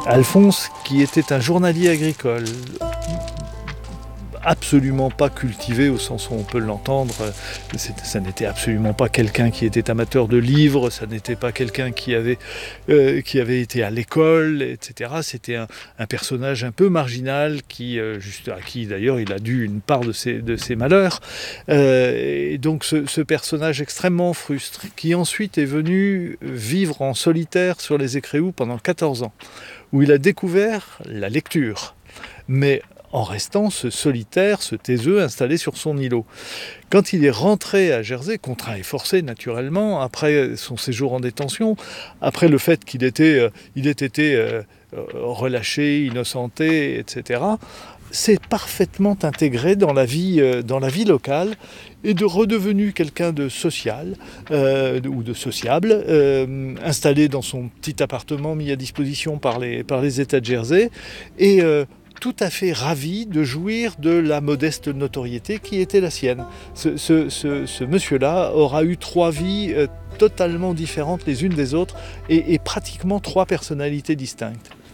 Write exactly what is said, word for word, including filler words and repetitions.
Alphonse, qui était un journalier agricole, absolument pas cultivé au sens où on peut l'entendre, ça n'était absolument pas quelqu'un qui était amateur de livres, ça n'était pas quelqu'un qui avait, euh, qui avait été à l'école, et cetera. C'était un, un personnage un peu marginal, qui, euh, juste, à qui d'ailleurs il a dû une part de ses, de ses malheurs. Euh, et donc ce, ce personnage extrêmement frustré, qui ensuite est venu vivre en solitaire sur les Écréous pendant quatorze ans, où il a découvert la lecture. Mais en restant ce solitaire, ce taiseux installé sur son îlot. Quand il est rentré à Jersey, contraint et forcé naturellement, après son séjour en détention, après le fait qu'il était, euh, il ait été euh, relâché, innocenté, et cetera, s'est parfaitement intégré dans la vie, euh, dans la vie locale et de redevenu quelqu'un de social euh, ou de sociable, euh, installé dans son petit appartement mis à disposition par les, par les États de Jersey et euh, tout à fait ravi de jouir de la modeste notoriété qui était la sienne. Ce, ce, ce, ce monsieur-là aura eu trois vies euh, totalement différentes les unes des autres et, et pratiquement trois personnalités distinctes.